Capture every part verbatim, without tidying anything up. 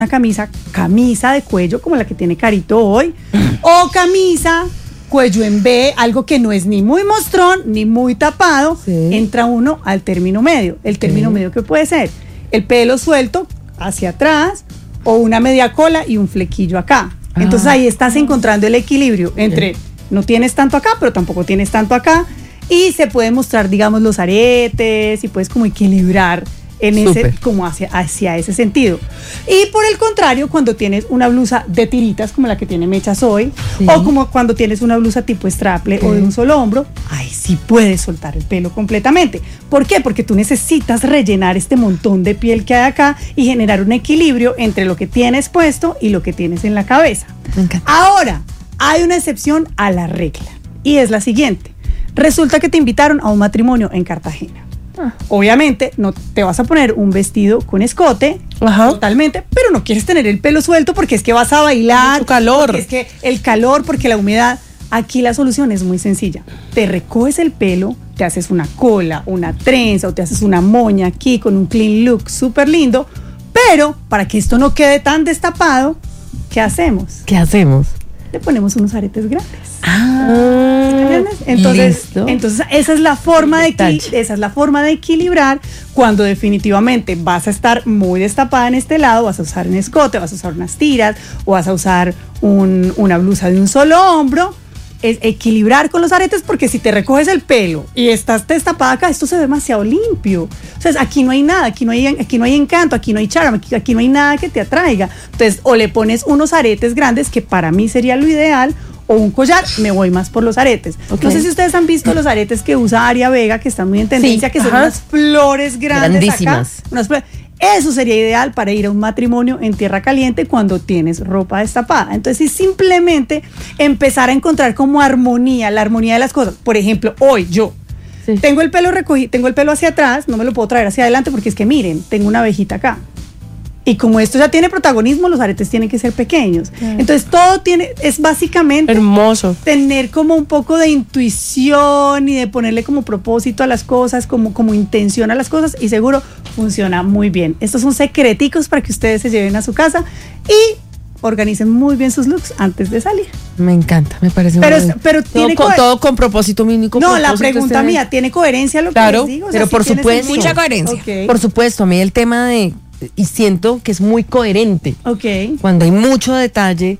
una camisa, camisa de cuello como la que tiene Carito hoy, o camisa cuello en B, algo que no es ni muy mostrón ni muy tapado, sí. Entra uno al término medio. El término sí. medio, ¿qué puede ser? El pelo suelto hacia atrás o una media cola y un flequillo acá. Ah. Entonces ahí estás encontrando el equilibrio entre sí. no tienes tanto acá, pero tampoco tienes tanto acá, y se pueden mostrar, digamos, los aretes y puedes como equilibrar en Super. ese, como hacia, hacia ese sentido. Y por el contrario, cuando tienes una blusa de tiritas como la que tiene Mechas hoy, sí. o como cuando tienes una blusa tipo straple sí. o de un solo hombro, ahí sí puedes soltar el pelo completamente. ¿Por qué? Porque tú necesitas rellenar este montón de piel que hay acá y generar un equilibrio entre lo que tienes puesto y lo que tienes en la cabeza. Me encanta. Ahora, hay una excepción a la regla, y es la siguiente. Resulta que te invitaron a un matrimonio en Cartagena. Obviamente no te vas a poner un vestido con escote, ajá. totalmente, pero no quieres tener el pelo suelto porque es que vas a bailar, mucho calor, porque es que el calor, porque la humedad. Aquí la solución es muy sencilla. Te recoges el pelo, te haces una cola, una trenza o te haces una moña aquí con un clean look súper lindo, pero para que esto no quede tan destapado, ¿qué hacemos? ¿Qué hacemos? Le ponemos unos aretes grandes. Ah, entonces, entonces esa es la forma de equi- esa es la forma de equilibrar cuando definitivamente vas a estar muy destapada en este lado, vas a usar un escote, vas a usar unas tiras o vas a usar un, una blusa de un solo hombro. Es equilibrar con los aretes, porque si te recoges el pelo y estás destapada acá, esto se ve demasiado limpio. O sea, aquí no hay nada, aquí no hay, aquí no hay encanto, aquí no hay charm, aquí, aquí no hay nada que te atraiga. Entonces, o le pones unos aretes grandes, que para mí sería lo ideal, o un collar, me voy más por los aretes. Okay. No sé si ustedes han visto los aretes que usa Aria Vega, que están muy en tendencia, sí, que son ajá. unas flores grandes grandísimas. Acá, unas flores. Eso sería ideal para ir a un matrimonio en tierra caliente cuando tienes ropa destapada. Entonces, es simplemente empezar a encontrar como armonía, la armonía de las cosas. Por ejemplo, hoy yo sí. tengo el pelo recogido, tengo el pelo hacia atrás, no me lo puedo traer hacia adelante porque es que miren, tengo una abejita acá. Y como esto ya tiene protagonismo, los aretes tienen que ser pequeños. Mm. Entonces todo tiene, es básicamente hermoso tener como un poco de intuición y de ponerle como propósito a las cosas, como, como intención a las cosas, y seguro funciona muy bien. Estos son secreticos para que ustedes se lleven a su casa y organicen muy bien sus looks antes de salir. Me encanta, me parece pero, muy bien. Pero todo, tiene con, co- todo con propósito mínimo. No, la pregunta este mía, ¿tiene coherencia lo claro, que les digo? O pero sea, por si supuesto. Mucha coherencia. Okay. Por supuesto, a mí el tema de... Y siento que es muy coherente. Okay. Cuando hay mucho detalle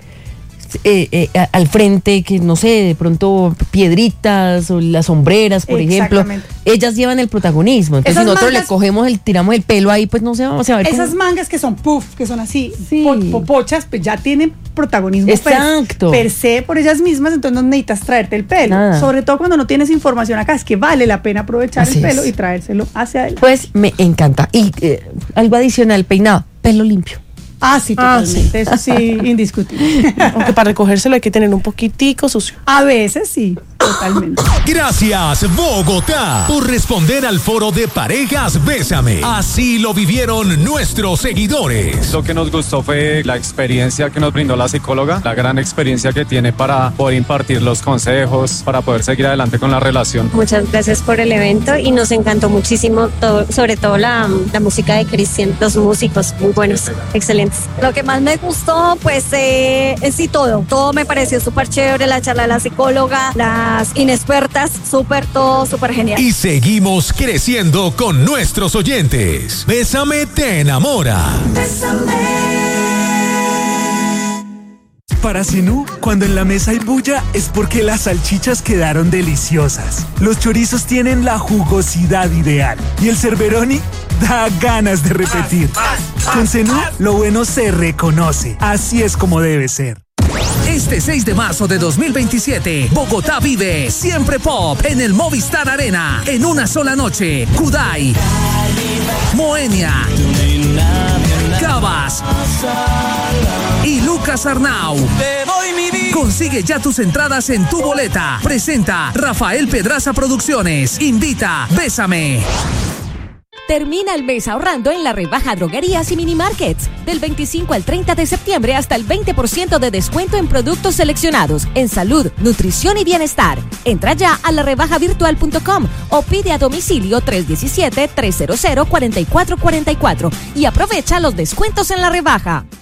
eh, eh, al frente, que no sé, de pronto piedritas o las sombreras, por ejemplo, ellas llevan el protagonismo. Entonces, esas si nosotros mangas, le cogemos el, tiramos el pelo ahí, pues no sé, vamos a ver. Esas cómo... mangas que son puff, que son así, sí. popochas, pues ya tienen protagonismo exacto. Per, per se por ellas mismas, entonces no necesitas traerte el pelo. Nada. Sobre todo cuando no tienes información acá, es que vale la pena aprovechar así el pelo es. Y traérselo hacia adelante. Pues me encanta. Y eh, algo adicional, peinado, pelo limpio. Ah, sí, totalmente, ah, sí. Eso sí, indiscutible. Aunque para recogérselo hay que tener un poquitico sucio. A veces sí, totalmente. Gracias, Bogotá, por responder al foro de parejas Bésame. Así lo vivieron nuestros seguidores. Lo que nos gustó fue la experiencia que nos brindó la psicóloga, la gran experiencia que tiene para poder impartir los consejos, para poder seguir adelante con la relación. Muchas gracias por el evento y nos encantó muchísimo, todo, sobre todo la, la música de Cristian, los músicos muy buenos, excelentes. Lo que más me gustó, pues, eh, es sí todo. Todo me pareció súper chévere, la charla de la psicóloga, las inexpertas, súper, todo súper genial. Y seguimos creciendo con nuestros oyentes. Bésame te enamora. Bésame. Para Zenú, cuando en la mesa hay bulla, es porque las salchichas quedaron deliciosas. Los chorizos tienen la jugosidad ideal. Y el Cerberoni da ganas de repetir. Con Zenú, lo bueno se reconoce. Así es como debe ser. Este seis de marzo de dos mil veintisiete, Bogotá vive Siempre Pop en el Movistar Arena. En una sola noche, Kudai, Moenia, Cabas y Lucas Arnau. Consigue ya tus entradas en tu boleta. Presenta Rafael Pedraza Producciones. Invita Bésame. Termina el mes ahorrando en la rebaja Droguerías y Minimarkets. Del veinticinco al treinta de septiembre hasta el veinte por ciento de descuento en productos seleccionados en salud, nutrición y bienestar. Entra ya a la rebaja virtual punto com o pide a domicilio tres uno siete, tres cero cero, cuatro cuatro cuatro cuatro y aprovecha los descuentos en la rebaja.